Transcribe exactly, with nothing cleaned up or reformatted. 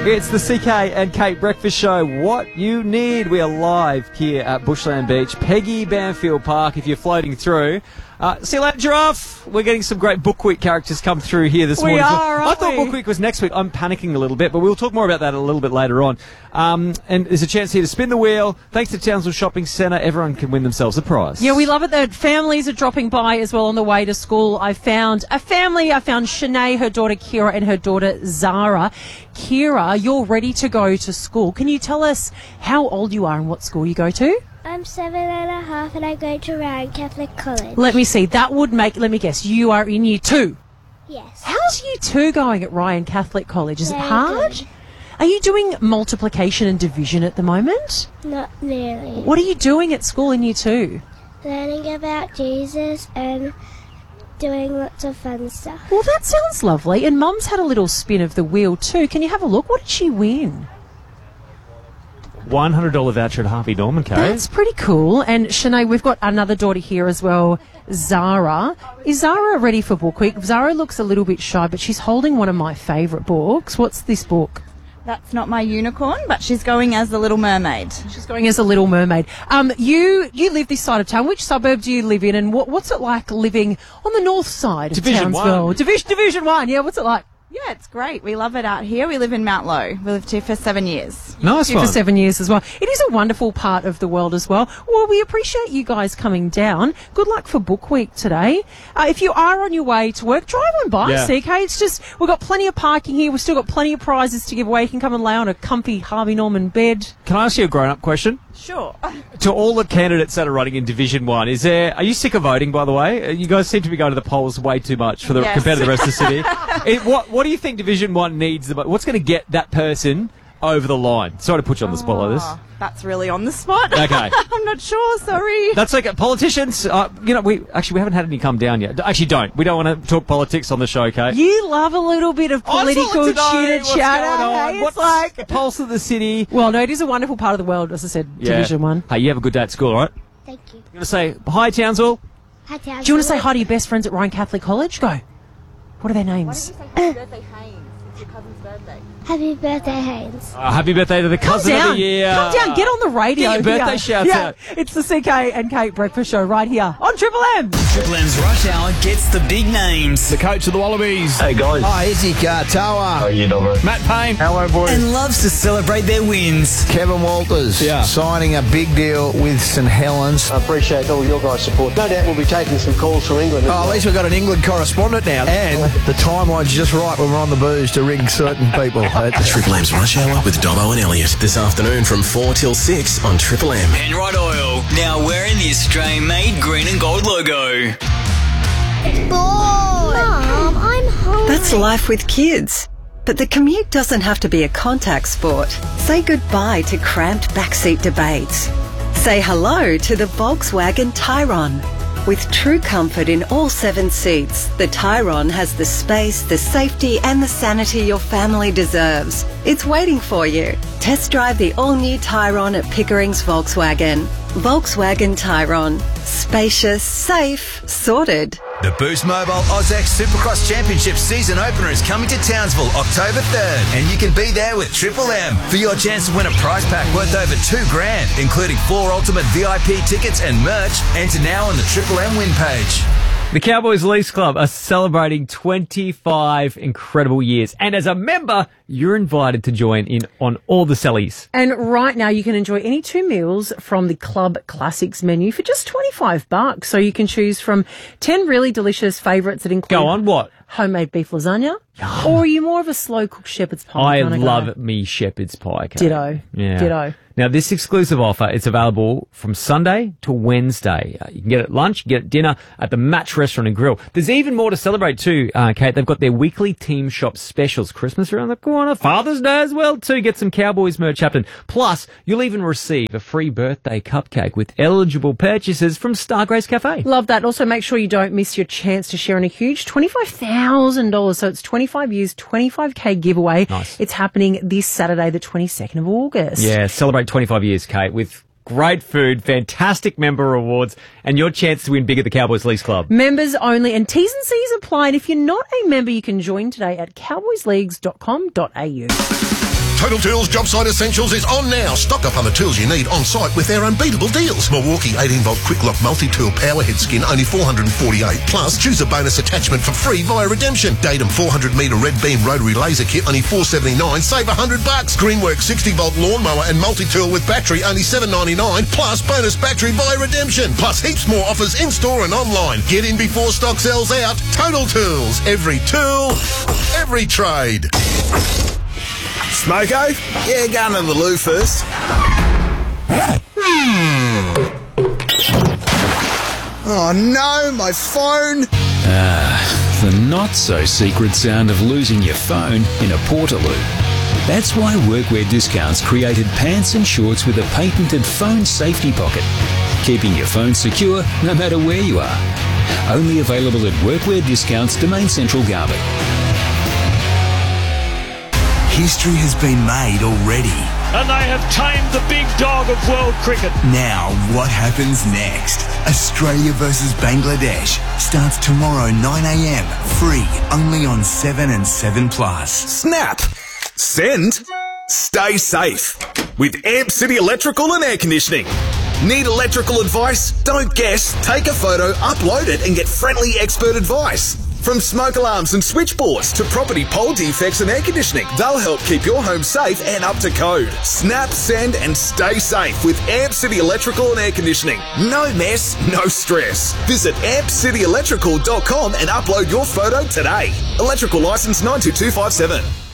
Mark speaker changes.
Speaker 1: It's the C K and Kate Breakfast Show. What you need. We are live here at Bushland Beach, Peggy Banfield Park. If you're floating through, uh, see you later, Giraffe. We're getting some great Book Week characters come through here this
Speaker 2: we
Speaker 1: morning.
Speaker 2: Are,
Speaker 1: I thought
Speaker 2: we?
Speaker 1: Book Week was next week. I'm panicking a little bit, but we'll talk more about that a little bit later on. Um, and there's a chance here to spin the wheel. Thanks to Townsville Shopping Centre, everyone can win themselves a prize.
Speaker 2: Yeah, we love it that families are dropping by as well on the way to school. I found a family. I found Shanae, her daughter Kira, and her daughter Zara. Kira, you're ready to go to school. Can you tell us how old you are and what school you go to?
Speaker 3: I'm seven and a half and I go to Ryan Catholic College.
Speaker 2: Let me see. That would make, let me guess, you are in year two.
Speaker 3: Yes.
Speaker 2: How's year two going at Ryan Catholic College? Is
Speaker 3: Very
Speaker 2: it hard?
Speaker 3: good.
Speaker 2: Are you doing multiplication and division at the moment?
Speaker 3: Not really.
Speaker 2: What are you doing at school in year two?
Speaker 3: Learning about Jesus and doing lots of fun stuff.
Speaker 2: Well, that sounds lovely. And Mum's had a little spin of the wheel too. Can you have a look? What did she win?
Speaker 1: one hundred dollars voucher at Harvey Norman, Kate.
Speaker 2: That's pretty cool. And Shanae, we've got another daughter here as well, Zara. Is Zara ready for Book Week? Zara looks a little bit shy, but she's holding one of my favourite books. What's this book?
Speaker 4: That's not my unicorn, but she's going as the Little Mermaid.
Speaker 2: She's going as a Little Mermaid. Um, you you live this side of town. Which suburb do you live in? And what, what's it like living on the north side of
Speaker 1: Division
Speaker 2: Townsville?
Speaker 1: one.
Speaker 2: Division, Division one, yeah, what's it like?
Speaker 4: Yeah, it's great. We love it out here. We live in Mount Low. We lived here for seven years.
Speaker 1: Nice
Speaker 2: Here
Speaker 1: one.
Speaker 2: for seven years as well. It is a wonderful part of the world as well. Well, we appreciate you guys coming down. Good luck for Book Week today. Uh, if you are on your way to work, drive on by,
Speaker 1: Yeah.
Speaker 2: C K. It's just, we've got plenty of parking here. We've still got plenty of prizes to give away. You can come and lay on a comfy Harvey Norman bed.
Speaker 1: Can I ask you a grown-up question?
Speaker 4: Sure.
Speaker 1: To all the candidates that are running in Division One, is there? Are you sick of voting? By the way, Uh, you guys seem to be going to the polls way too much for the
Speaker 4: Yes.
Speaker 1: compared to the rest of the city. It, what What do you think Division One needs? The mo- What's going to get that person over the line? Sorry to put you on the spot like this.
Speaker 4: Oh, that's really on the spot.
Speaker 1: Okay.
Speaker 4: I'm not sure. Sorry.
Speaker 1: That's okay. Politicians, uh, you know, we actually we haven't had any come down yet. Actually, don't. We don't want to talk politics on the show, Kate.
Speaker 2: You love a little bit of
Speaker 1: I just
Speaker 2: political
Speaker 1: like to know
Speaker 2: chitter
Speaker 1: what's
Speaker 2: chatter.
Speaker 1: going on.
Speaker 2: Hey,
Speaker 1: What's
Speaker 2: it's like,
Speaker 1: the pulse of the city?
Speaker 2: well, no, it is a wonderful part of the world, as I said,
Speaker 1: Yeah.
Speaker 2: Division One.
Speaker 1: Hey, you have a good day at school, all right?
Speaker 3: Thank you.
Speaker 1: You want to say hi, Townsville?
Speaker 3: Hi, Townsville.
Speaker 2: Do you want to say hi to your best friends at Ryan Catholic College? Go. What are their names?
Speaker 4: Happy birthday, Haynes. It's your cousin's birthday.
Speaker 3: Happy birthday, Haynes.
Speaker 1: Uh, happy birthday to the
Speaker 2: Come
Speaker 1: cousin
Speaker 2: down.
Speaker 1: of the year.
Speaker 2: Come down. Get on the radio.
Speaker 1: Get your birthday
Speaker 2: here.
Speaker 1: shouts
Speaker 2: yeah.
Speaker 1: out.
Speaker 2: It's the C K and Kate Breakfast Show right here on Triple M.
Speaker 5: Triple M's Rush Hour gets the big names.
Speaker 6: The coach of the Wallabies.
Speaker 7: Hey guys.
Speaker 6: Hi, Izzy Katoa.
Speaker 7: How are you, Dobber?
Speaker 6: Matt Payne.
Speaker 7: Hello, boys.
Speaker 5: And loves to celebrate their wins.
Speaker 6: Kevin Walters.
Speaker 8: Yeah.
Speaker 6: Signing a big deal with St Helens.
Speaker 8: I appreciate all your guys' support. No doubt we'll be taking some calls from England.
Speaker 6: Oh, at least we've got an England correspondent now. And the timeline's just right when we're on the booze to rig certain people.
Speaker 9: Triple M's Rush Hour with Dobbo and Elliot this afternoon from four till six on Triple M.
Speaker 5: Penrite Oil, now wearing the Australian-made green and gold logo.
Speaker 3: Mom, I'm hungry.
Speaker 10: That's life with kids. But the commute doesn't have to be a contact sport. Say goodbye to cramped backseat debates. Say hello to the Volkswagen Tyrone. With true comfort in all seven seats, the Tyrone has the space, the safety and the sanity your family deserves. It's waiting for you. Test drive the all-new Tyrone at Pickering's Volkswagen. Volkswagen Tyrone. Spacious, safe, sorted.
Speaker 11: The Boost Mobile AusX Supercross Championship season opener is coming to Townsville October third, and you can be there with Triple M for your chance to win a prize pack worth over two grand, including four ultimate V I P tickets and merch. Enter now on the Triple M win page.
Speaker 1: The Cowboys Leafs Club are celebrating twenty-five incredible years. And as a member, you're invited to join in on all the sellies.
Speaker 2: And right now you can enjoy any two meals from the Club Classics menu for just twenty-five bucks. So you can choose from ten really delicious favourites that include...
Speaker 1: Go on, what?
Speaker 2: Homemade beef lasagna. Or are you more of a slow-cooked shepherd's pie?
Speaker 1: I
Speaker 2: kind of
Speaker 1: love
Speaker 2: guy?
Speaker 1: me shepherd's pie. Kate.
Speaker 2: Ditto.
Speaker 1: Yeah.
Speaker 2: Ditto.
Speaker 1: Now, this exclusive offer, it's available from Sunday to Wednesday. Uh, you can get it at lunch, you can get it at dinner at the Match Restaurant and Grill. There's even more to celebrate too, uh, Kate. They've got their weekly team shop specials. Christmas around the corner, Father's Day as well too. Get some Cowboys merch happening. Plus, you'll even receive a free birthday cupcake with eligible purchases from Stargrace Cafe.
Speaker 2: Love that. Also, make sure you don't miss your chance to share in a huge twenty-five thousand dollars. So it's twenty-five years, twenty-five K giveaway.
Speaker 1: Nice.
Speaker 2: It's happening this Saturday, the twenty-second of August.
Speaker 1: Yeah, celebrate twenty-five years, Kate, with great food, fantastic member rewards, and your chance to win big at the Cowboys Leafs Club.
Speaker 2: Members only, and T's and C's apply. And if you're not a member, you can join today at cowboys leagues dot com dot a u.
Speaker 7: Total Tools Job Site Essentials is on now. Stock up on the tools you need on site with their unbeatable deals. Milwaukee eighteen volt Quick Lock Multi-Tool Powerhead Skin, only four hundred forty-eight. Plus, choose a bonus attachment for free via redemption. Datum four hundred metre Red Beam Rotary Laser Kit, only four seventy-nine. Save one hundred bucks. Greenworks sixty volt Lawnmower and Multi-Tool with battery, only seven ninety-nine. Plus, bonus battery via redemption. Plus, heaps more offers in-store and online. Get in before stock sells out. Total Tools. Every tool, every trade.
Speaker 11: Smoko? Yeah, going to the loo first. Oh no, my phone!
Speaker 12: Ah, the not-so-secret sound of losing your phone in a Portaloo. That's why Workwear Discounts created pants and shorts with a patented phone safety pocket, keeping your phone secure no matter where you are. Only available at Workwear Discounts, Domain Central, Garbutt.
Speaker 11: History has been made already.
Speaker 13: And they have tamed the big dog of world cricket.
Speaker 11: Now, what happens next? Australia versus Bangladesh starts tomorrow nine a m, free, only on seven and seven plus.
Speaker 9: Snap! Send! Stay safe with Amp City Electrical and Air Conditioning. Need electrical advice? Don't guess. Take a photo, upload it and get friendly expert advice. From smoke alarms and switchboards to property pole defects and air conditioning, they'll help keep your home safe and up to code. Snap, send and stay safe with Amp City Electrical and Air Conditioning. No mess, no stress. Visit amp city electrical dot com and upload your photo today. Electrical licence nine two two five seven.